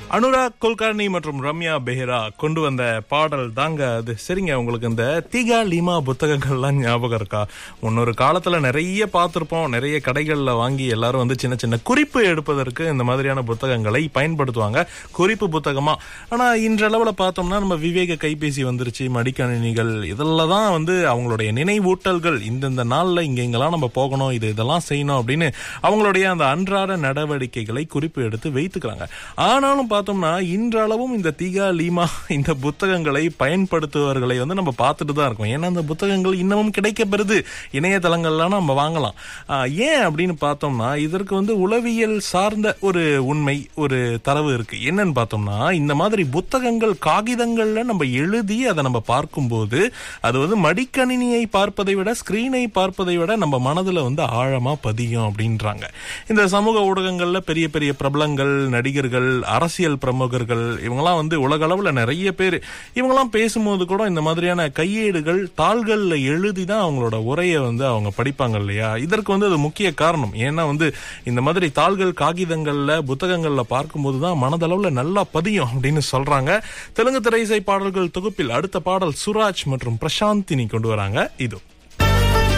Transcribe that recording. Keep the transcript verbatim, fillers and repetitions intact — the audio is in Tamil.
அனுராக் குல்கர்னி மற்றும் ரம்யா பெஹ்ரா கொண்டு வந்த பாடல் தாங்க அது. சரிங்க, உங்களுக்கு இந்த தீகா லீமா புத்தகங்கள்லாம் ஞாபகம் இருக்கா? முன்னொரு காலத்துல நிறைய பார்த்திருப்போம். நிறைய கடைகள்ல வாங்கி எல்லாரும் வந்து சின்ன சின்ன குறிப்பு எடுப்பதற்கு இந்த மாதிரியான புத்தகங்களை பயன்படுத்துவாங்க, குறிப்பு புத்தகமா. ஆனா இன்றளவுல பார்த்தோம்னா நம்ம விவேக கைபேசி வந்துருச்சு, மடிக்கணினிகள், இதெல்லாம் தான் வந்து அவங்களுடைய நினைவூட்டல்கள். இந்தந்த நாள்ல இங்க இங்கெல்லாம் நம்ம போகணும், இது இதெல்லாம் செய்யணும் அப்படின்னு அவங்களுடைய அந்த அன்றாட நடவடிக்கைகளை குறிப்பு எடுத்து வைத்துக்கிறாங்க. ஆனாலும் பார்த்தோம்னா இன்றளவும் இந்த தீகா லீமா இந்த புத்தகங்களை பயன்படுத்துவர்களை வந்து நம்ம பார்த்துட்டு தான் இருக்கோம். ஏன்னா அந்த புத்தகங்கள் இன்னமும் கிடைக்கப்பெறுது, இணையதளங்கள்லாம் நம்ம வாங்கலாம். ஏன் அப்படின்னு பார்த்தோம்னா இதற்கு வந்து உளவியல் சார்ந்த ஒரு உண்மை, ஒரு தரவு இருக்கு. என்னன்னு பார்த்தோம்னா இந்த மாதிரி புத்தகங்கள் காகிதங்கள்ல நம்ம எழுதி அதை நம்ம பார்க்கும்போது அது வந்து மடிக்கணினியை பார்ப்பதை விட, ஸ்கிரீனை பார்ப்பதை விட நம்ம மனதுல வந்து ஆழமா பதியும் அப்படின்றாங்க. இந்த சமூக ஊடகங்கள்ல பெரிய பெரிய பிரபலங்கள், நடிகர்கள், அரசியல் பிரமுகர்கள், இவங்கெல்லாம் வந்து உலக அளவுல நிறைய பேர் இவங்கெல்லாம் பேசும்போது கூட இந்த மாதிரியான கையேடுகள் தாள்கள்ல எழுதி தான் அவங்களோட உரையை வந்து அவங்க படிப்பாங்க இல்லையா? இதற்கு வந்து அது முக்கிய காரணம். ஏன்னா வந்து இந்த மாதிரி தாள்கள் காகிதங்கள்ல புத்தகங்கள்ல பார்க்கும்போது தான் மனதளவுல நல்லா பதியும் அப்படின்னு சொல்றாங்க. தெலுங்கு திரையிசை பாடல்கள் தொகுப்பில் அடுத்த பாடல் சுராஜ் மற்றும் பிரசாந்தினி கொண்டு வராங்க. இது